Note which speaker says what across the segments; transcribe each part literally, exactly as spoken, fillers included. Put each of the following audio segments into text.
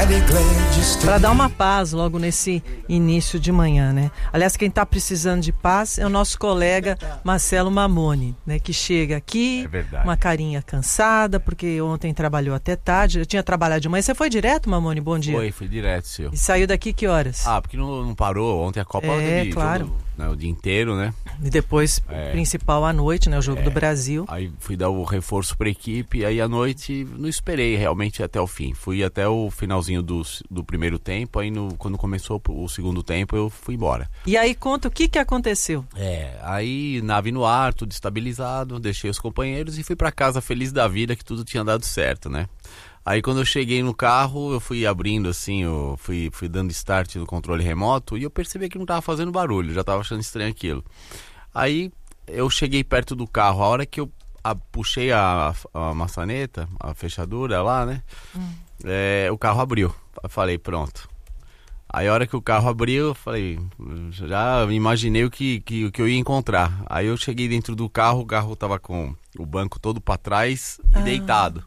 Speaker 1: Para dar uma paz logo nesse início de manhã, né? Aliás, quem está precisando de paz é o nosso colega Marcelo Mamone, né? Que chega aqui,
Speaker 2: é
Speaker 1: uma carinha cansada, porque ontem trabalhou até tarde. Eu tinha trabalhado de manhã. Você foi direto, Mamone? Bom dia.
Speaker 2: Foi, fui direto, senhor.
Speaker 1: E saiu daqui que horas?
Speaker 2: Ah, porque não, não parou. Ontem a Copa
Speaker 1: é,
Speaker 2: teve
Speaker 1: claro.
Speaker 2: jogo, né, o dia inteiro, né?
Speaker 1: E depois, é. principal à noite, né? O jogo é. do Brasil.
Speaker 2: Aí fui dar o reforço para a equipe, aí à noite não esperei realmente até o fim. Fui até o finalzinho do, do primeiro tempo, aí no, quando começou o segundo tempo eu fui embora.
Speaker 1: E aí conta o que, que aconteceu.
Speaker 2: É, aí nave no ar, tudo estabilizado, deixei os companheiros e fui para casa feliz da vida que tudo tinha dado certo, né? Aí quando eu cheguei no carro, eu fui abrindo assim, eu fui, fui dando start no controle remoto e eu percebi que não estava fazendo barulho, já estava achando estranho aquilo. Aí eu cheguei perto do carro, a hora que eu a, puxei a, a maçaneta, a fechadura lá, né? Hum. É, o carro abriu. Eu falei, pronto. Aí a hora que o carro abriu, eu falei, já imaginei o que, que, que eu ia encontrar. Aí eu cheguei dentro do carro, o carro tava com o banco todo para trás e ah. deitado.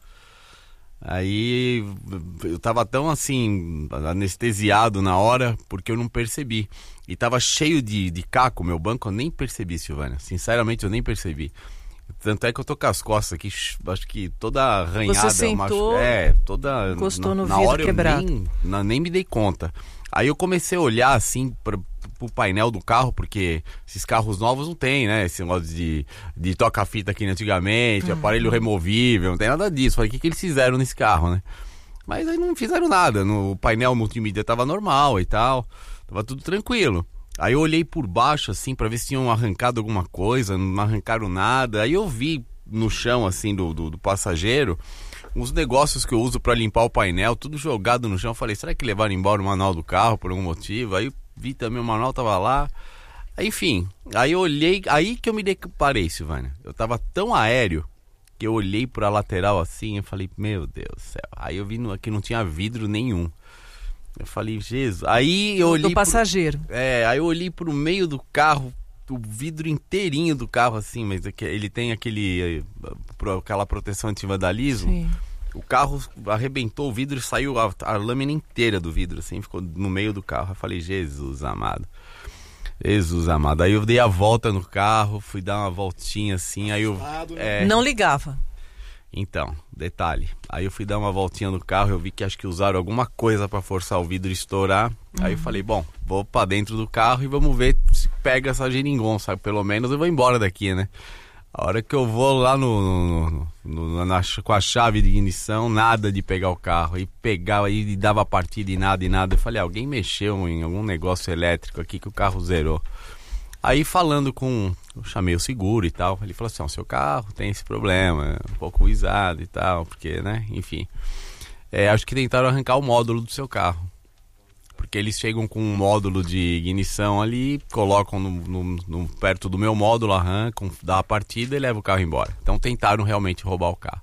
Speaker 2: Aí eu tava tão assim, anestesiado na hora, porque eu não percebi. E tava cheio de, de caco, meu banco, eu nem percebi, Silvânia. Sinceramente, eu nem percebi. Tanto é que eu tô com as costas aqui, acho que toda arranhada.
Speaker 1: Você sentou,
Speaker 2: macho, é, toda,
Speaker 1: encostou
Speaker 2: na,
Speaker 1: no
Speaker 2: na
Speaker 1: vidro
Speaker 2: hora
Speaker 1: quebrado.
Speaker 2: Eu nem, na, nem me dei conta. Aí eu comecei a olhar assim pra, pro painel do carro, porque esses carros novos não tem, né? Esse negócio de, de toca-fita aqui antigamente, uhum. aparelho removível, não tem nada disso. Falei, o que, que eles fizeram nesse carro, né? Mas aí não fizeram nada, no painel multimídia tava normal e tal, tava tudo tranquilo. Aí eu olhei por baixo, assim, pra ver se tinham arrancado alguma coisa, não arrancaram nada. Aí eu vi no chão, assim, do, do, do passageiro, uns negócios que eu uso pra limpar o painel, tudo jogado no chão. Falei, será que levaram embora o manual do carro por algum motivo? Aí eu vi também, o manual tava lá. Enfim, aí eu olhei, aí que eu me deparei, Silvânia. Eu tava tão aéreo que eu olhei pra lateral assim e falei, meu Deus do céu. Aí eu vi no, que não tinha vidro nenhum. Eu falei, Jesus. Aí eu olhei.
Speaker 1: Do passageiro.
Speaker 2: Pro, é, aí eu olhei pro meio do carro, o vidro inteirinho do carro, assim, mas ele tem aquele. aquela proteção anti-vandalismo.
Speaker 1: Sim.
Speaker 2: O carro arrebentou o vidro e saiu a, a lâmina inteira do vidro, assim, ficou no meio do carro. Eu falei, Jesus amado. Jesus amado. Aí eu dei a volta no carro, fui dar uma voltinha assim, aí eu. É...
Speaker 1: Não ligava.
Speaker 2: Então, detalhe, aí eu fui dar uma voltinha no carro, eu vi que acho que usaram alguma coisa pra forçar o vidro e estourar, uhum. Aí eu falei, bom, vou pra dentro do carro e vamos ver se pega essa geringonça, pelo menos eu vou embora daqui, né? A hora que eu vou lá no, no, no, na, com a chave de ignição, nada de pegar o carro, e pegava e dava partida e nada e nada, eu falei, alguém mexeu em algum negócio elétrico aqui que o carro zerou. Aí falando com, eu chamei o seguro e tal, ele falou assim, ó, seu carro tem esse problema, é um pouco ruizado e tal, porque, né, enfim. É, acho que tentaram arrancar o módulo do seu carro, porque eles chegam com um módulo de ignição ali, colocam no, no, no, perto do meu módulo, arrancam, dá a partida e levam o carro embora. Então tentaram realmente roubar o carro.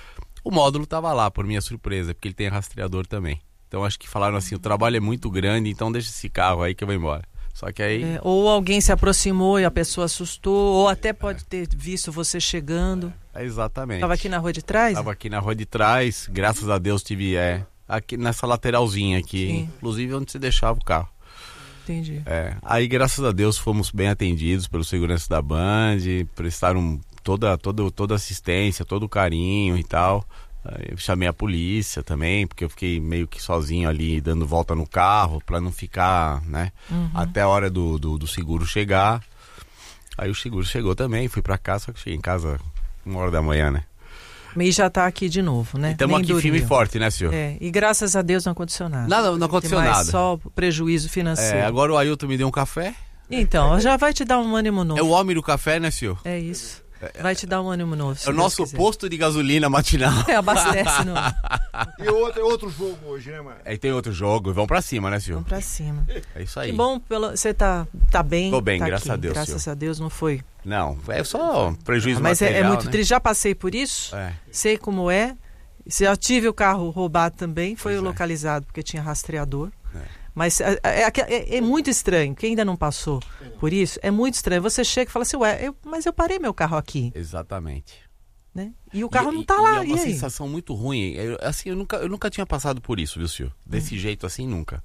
Speaker 2: O módulo tava lá, por minha surpresa, porque ele tem rastreador também. Então acho que falaram assim, o trabalho é muito grande, então deixa esse carro aí que eu vou embora. Só que aí...
Speaker 1: É, ou alguém se aproximou e a pessoa assustou, ou até pode é. ter visto você chegando.
Speaker 2: É, exatamente.
Speaker 1: Estava aqui na rua de trás?
Speaker 2: Estava aqui na rua de trás, graças a Deus tive, é, aqui nessa lateralzinha aqui, Sim. inclusive onde você deixava o carro.
Speaker 1: Entendi.
Speaker 2: É, aí graças a Deus fomos bem atendidos pelo segurança da Band, prestaram toda, toda, toda assistência, todo o carinho e tal. Eu chamei a polícia também, porque eu fiquei meio que sozinho ali, dando volta no carro, pra não ficar, né, uhum. até a hora do, do, do seguro chegar. Aí o seguro chegou também, fui pra casa, só que cheguei em casa uma hora da manhã, né.
Speaker 1: E já tá aqui de novo, né?
Speaker 2: Estamos aqui firme e forte, né, senhor?
Speaker 1: É, e graças a Deus não aconteceu nada.
Speaker 2: Nada, não aconteceu
Speaker 1: mais
Speaker 2: nada.
Speaker 1: Só prejuízo financeiro.
Speaker 2: É, agora o Ailton me deu um café.
Speaker 1: Então, já vai te dar um ânimo novo.
Speaker 2: É o homem do café, né, senhor?
Speaker 1: É isso. Vai te dar um ânimo novo.
Speaker 2: É o nosso quiser. Posto de gasolina matinal.
Speaker 1: É, abastece, não.
Speaker 3: E outro, outro jogo hoje, né, mano?
Speaker 2: Aí tem outro jogo. Vamos pra cima, né, senhor?
Speaker 1: Vamos pra cima.
Speaker 2: É isso aí.
Speaker 1: Que bom, pelo... você tá, tá bem.
Speaker 2: Tô bem,
Speaker 1: tá
Speaker 2: graças
Speaker 1: aqui.
Speaker 2: a Deus,
Speaker 1: Graças
Speaker 2: senhor.
Speaker 1: a Deus não foi.
Speaker 2: Não, é só prejuízo
Speaker 1: ah, mas
Speaker 2: material,
Speaker 1: é, é muito
Speaker 2: né?
Speaker 1: triste. Já passei por isso. É. Sei como é. Já tive o carro roubado também. Foi pois localizado é. porque tinha rastreador. É. Mas é, é, é, é muito estranho. Quem ainda não passou por isso, é muito estranho. Você chega e fala assim, ué, eu, mas eu parei meu carro aqui.
Speaker 2: Exatamente.
Speaker 1: né? E o carro
Speaker 2: e,
Speaker 1: não tá lá.
Speaker 2: E é uma
Speaker 1: e aí?
Speaker 2: sensação muito ruim. Eu, assim, eu nunca, eu nunca tinha passado por isso, viu, Sil? Desse hum. jeito assim, nunca.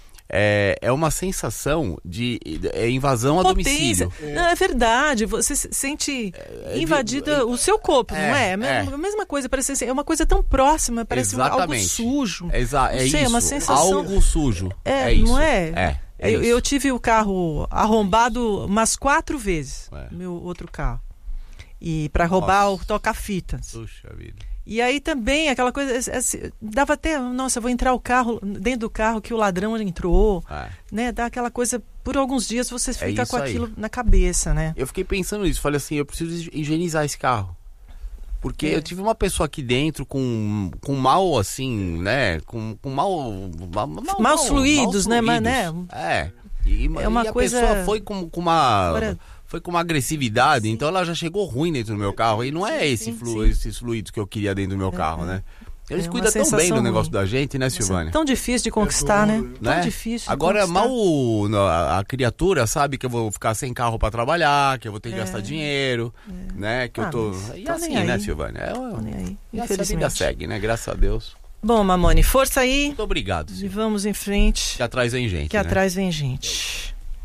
Speaker 2: É, é uma sensação de é invasão a
Speaker 1: Potência.
Speaker 2: domicílio.
Speaker 1: É. Não, é verdade, você se sente é, invadida é, o seu corpo, é, não é? É a mesma coisa, parece assim, é uma coisa tão próxima, parece um, algo sujo.
Speaker 2: Exa é
Speaker 1: sei,
Speaker 2: isso,
Speaker 1: uma sensação...
Speaker 2: algo sujo.
Speaker 1: É,
Speaker 2: é isso.
Speaker 1: Não é?
Speaker 2: É, é
Speaker 1: eu, eu tive o carro arrombado umas quatro vezes,
Speaker 2: é.
Speaker 1: meu outro carro. E para roubar o toca-fitas.
Speaker 2: Puxa vida.
Speaker 1: E aí também aquela coisa, assim, dava até, nossa, eu vou entrar o carro, dentro do carro que o ladrão entrou,
Speaker 2: é.
Speaker 1: né? Dá aquela coisa, por alguns dias você fica
Speaker 2: é
Speaker 1: com aquilo
Speaker 2: aí.
Speaker 1: na cabeça, né?
Speaker 2: Eu fiquei pensando nisso, falei assim, eu preciso higienizar esse carro. Porque é. eu tive uma pessoa aqui dentro com, com mal, assim, né? Com, com mal, mal, mal...
Speaker 1: Maus fluidos,
Speaker 2: mal
Speaker 1: né? Mas, né?
Speaker 2: É. E,
Speaker 1: é uma
Speaker 2: e a
Speaker 1: coisa...
Speaker 2: pessoa foi com, com uma...
Speaker 1: Agora...
Speaker 2: Foi com uma agressividade, sim. Então ela já chegou ruim dentro do meu carro. E não é esse
Speaker 1: sim,
Speaker 2: flu,
Speaker 1: sim.
Speaker 2: esses fluidos que eu queria dentro do meu carro,
Speaker 1: é,
Speaker 2: né? Eles
Speaker 1: é
Speaker 2: cuidam tão bem do negócio ruim. Da gente, né, Silvânia?
Speaker 1: Tão difícil de conquistar, né?
Speaker 2: né?
Speaker 1: Tão difícil de
Speaker 2: Agora,
Speaker 1: conquistar.
Speaker 2: mal a, a criatura sabe que eu vou ficar sem carro para trabalhar, que eu vou ter que é. gastar dinheiro, é. né? Que ah, eu tô... E
Speaker 1: tá
Speaker 2: assim, né, Silvânia? É,
Speaker 1: tô nem aí,
Speaker 2: e a vida segue, né? Graças a Deus.
Speaker 1: Bom, Mamone, força aí.
Speaker 2: Muito obrigado, Silvânia.
Speaker 1: E vamos em frente.
Speaker 2: Que atrás vem gente,
Speaker 1: Que
Speaker 2: né?
Speaker 1: atrás vem gente.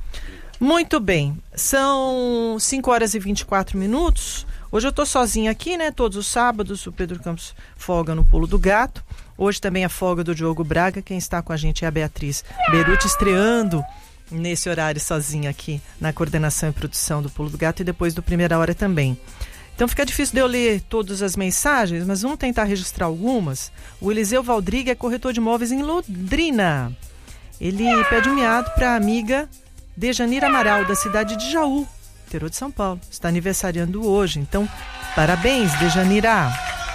Speaker 1: Muito bem, são cinco horas e vinte e quatro minutos. Hoje eu tô sozinha aqui, né? Todos os sábados o Pedro Campos folga no Pulo do Gato. Hoje também a folga do Diogo Braga. Quem está com a gente é a Beatriz Beruti, estreando nesse horário sozinha aqui na coordenação e produção do Pulo do Gato e depois do Primeira Hora também. Então fica difícil de eu ler todas as mensagens, mas vamos tentar registrar algumas. O Eliseu Valdriga é corretor de imóveis em Londrina. Ele pede um miado para a amiga Dejanira Amaral, da cidade de Jaú, interior de São Paulo. Está aniversariando hoje, então parabéns, Dejanira.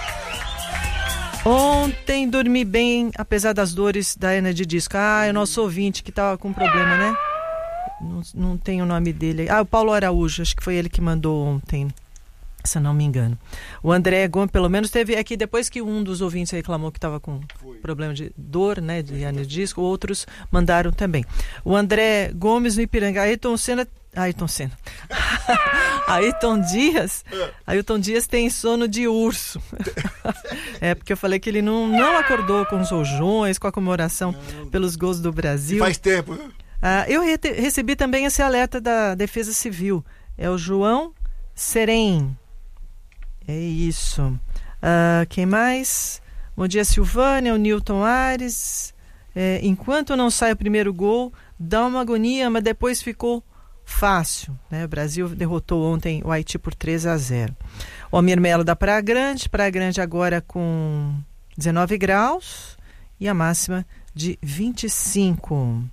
Speaker 1: Ontem dormi bem, apesar das dores da hernia de disco. Ah, é o nosso ouvinte que estava com problema, né? Não, não tem o nome dele. Ah, o Paulo Araújo, acho que foi ele que mandou ontem, se eu não me engano. O André Gomes, pelo menos, teve aqui, depois que um dos ouvintes reclamou que estava com Foi. problema de dor, né, de hernia de disco, outros mandaram também. O André Gomes no Ipiranga, Ayrton Senna, Ayrton Senna, Ayrton Dias, Ayrton Dias tem sono de urso. É, porque eu falei que ele não, não acordou com os rojões, com a comemoração não. pelos gols do Brasil.
Speaker 3: Faz tempo.
Speaker 1: Ah, eu re- recebi também esse alerta da Defesa Civil. É o João Serem. É isso. Uh, quem mais? Bom dia, Silvânia, o Newton Ares. É, enquanto não sai o primeiro gol, dá uma agonia, mas depois ficou fácil, né? O Brasil derrotou ontem o Haiti por três a zero. O Almir Melo da Praia Grande. Praia Grande agora com dezenove graus e a máxima de vinte e cinco.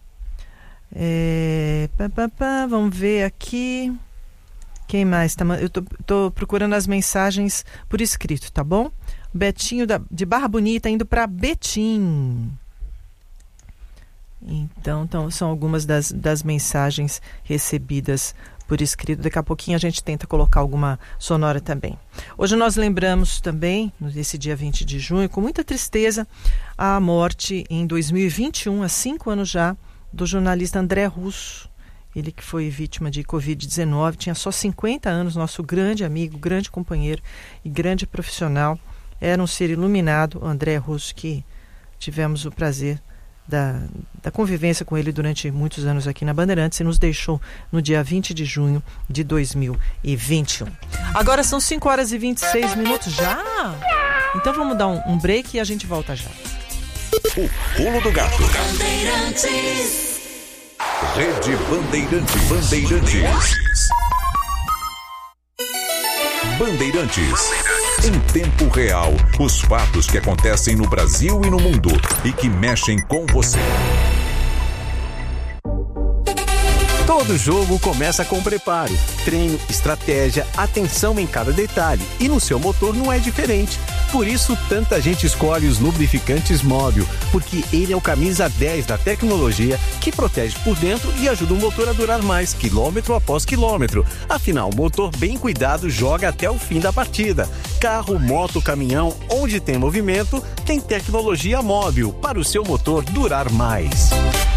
Speaker 1: É, pá, pá, pá, vamos ver aqui. Quem mais? Tá, eu tô, tô procurando as mensagens por escrito, tá bom? Betinho da, de Barra Bonita indo para Betim. Então, então, são algumas das, das mensagens recebidas por escrito. Daqui a pouquinho a gente tenta colocar alguma sonora também. Hoje nós lembramos também, nesse dia vinte de junho, com muita tristeza, a morte em dois mil e vinte e um, há cinco anos já, do jornalista André Russo. Ele que foi vítima de covid dezenove, tinha só cinquenta anos, nosso grande amigo, grande companheiro e grande profissional. Era um ser iluminado, André Russo, que tivemos o prazer da, da convivência com ele durante muitos anos aqui na Bandeirantes e nos deixou no dia vinte de junho de dois mil e vinte e um. Agora são cinco horas e vinte e seis minutos já? Então vamos dar um, um break e a gente volta já.
Speaker 4: O Pulo do Gato. Rede Bandeirantes. Bandeirantes. Bandeirantes. Em tempo real, os fatos que acontecem no Brasil e no mundo e que mexem com você.
Speaker 5: Todo jogo começa com preparo, treino, estratégia, atenção em cada detalhe. E no seu motor não é diferente. Por isso, tanta gente escolhe os lubrificantes Móbil, porque ele é o camisa dez da tecnologia que protege por dentro e ajuda o motor a durar mais, quilômetro após quilômetro. Afinal, o motor bem cuidado joga até o fim da partida. Carro, moto, caminhão, onde tem movimento, tem tecnologia Móbil para o seu motor durar mais.